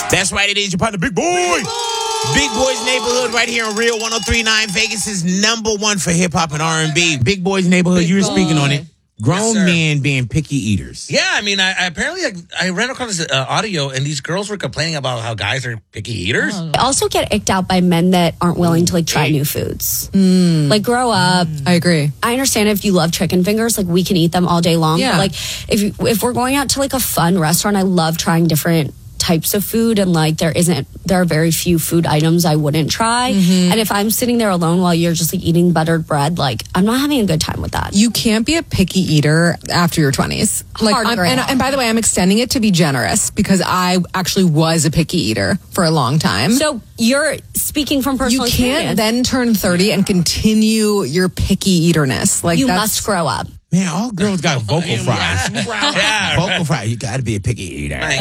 That's right, it is your partner, Big Boy. Big Boy's Neighborhood right here on Real 103.9, Vegas' number one for hip-hop and R&B. Big Boy's Neighborhood, you were speaking on it. Grown men being picky eaters. Yeah, I mean, I apparently I ran across this audio, and these girls were complaining about how guys are picky eaters. I also get icked out by men that aren't willing to try new foods. Like, grow up. I agree. I understand if you love chicken fingers, we can eat them all day long. Yeah. But if we're going out to a fun restaurant, I love trying different types of food, and there are very few food items I wouldn't try. And if I'm sitting there alone while you're just eating buttered bread, I'm not having a good time with that. You can't be a picky eater after your 20s. And by the way, I'm extending it to be generous because I actually was a picky eater for a long time. So you're speaking from personal experience. You can't then turn 30 and continue your picky eaterness. You must grow up. Man, all girls got vocal fries. Yeah, Vocal fries. You got to be a picky eater. My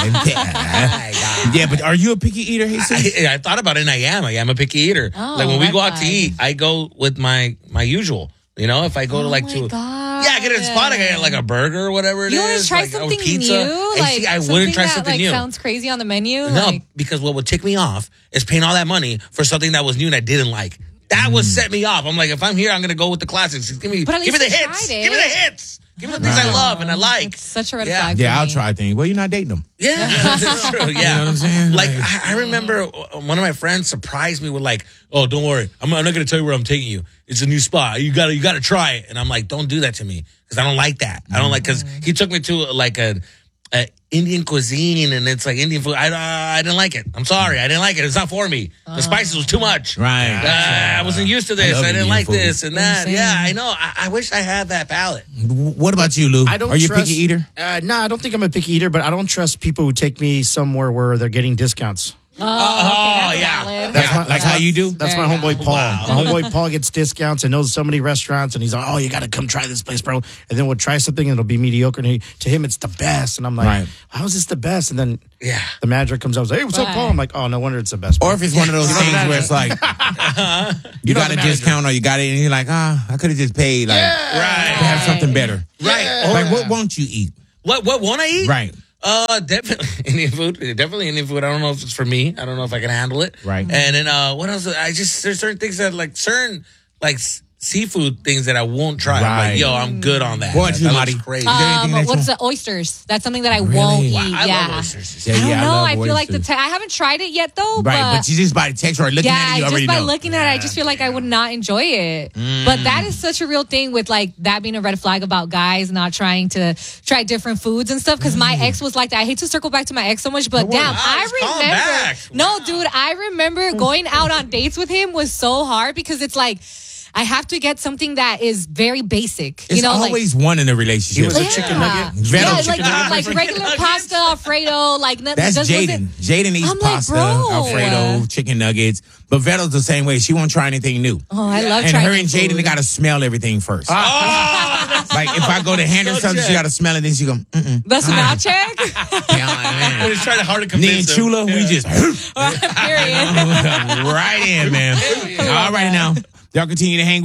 God. Yeah, but are you a picky eater, Jesus? I thought about it, and I am a picky eater. When we go out to eat, I go with my usual. If I go to I get a spot, I get a burger or whatever it is. You want to try something pizza. new? I wouldn't try something new. Sounds crazy on the menu? No, because what would tick me off is paying all that money for something that was new and I didn't like. That would set me off. I'm like, if I'm here, I'm going to go with the classics. Give me the hits. Give me the hits. Give me the things I love and I like. It's such a red flag. Yeah, I'll try things. Well, you're not dating them. Yeah, that's true. Yeah. You know what I'm saying? I remember one of my friends surprised me with oh, don't worry. I'm not going to tell you where I'm taking you. It's a new spot. You got to try it. And I'm like, don't do that to me because I don't like that. I don't because he took me to a Indian cuisine and it's Indian food. I didn't like it. I'm sorry. I didn't like it. It's not for me. The spices was too much. Right. I wasn't used to this. I didn't like this and that. Yeah, I know. I wish I had that palate. What about you, Lou? Are you a picky eater? No, I don't think I'm a picky eater, but I don't trust people who take me somewhere where they're getting discounts. Yeah. That's how you do? That's my homeboy Paul. My homeboy Paul gets discounts and knows so many restaurants, and he's like, oh, you got to come try this place, bro. And then we'll try something, and it'll be mediocre. And to him, it's the best. And I'm like, how is this the best? And then the manager comes out and says, hey, what's up, Paul? I'm like, oh, no wonder it's the best. Or if it's one of those things where it's you got a discount or you got it, and you're like, I could have just paid to have something better. Right. What won't you eat? What won't I eat? Right. Definitely Indian food. Definitely Indian food. I don't know if it's for me. I don't know if I can handle it. Right. And then what else? There's certain things that seafood things that I won't try. Right. I'm like, I'm good on that. What you, Marty? Crazy. What's the oysters? That's something that I won't eat. I love oysters. I don't know. I feel like oysters. I haven't tried it yet though. But you just by the text or looking at it, you already know. Just by looking at it, I just feel like I would not enjoy it. But that is such a real thing with that being a red flag about guys not trying to try different foods and stuff. Because my ex was like that. I hate to circle back to my ex so much, but I remember going out on dates with him was so hard because it's I have to get something that is very basic. It's always one in a relationship. He was a chicken nugget. Regular pasta, Alfredo. That's Jaden. Jaden eats pasta, Alfredo, chicken nuggets. But Vettel's the same way. She won't try anything new. Oh, I love and trying her and Jaden, they got to smell everything first. If I go to hand her something, she got to smell it, then she go, The smell check? We're just trying hard to convince Me and Chula, we just Period. right in, man. All right, now. Y'all continue to hang with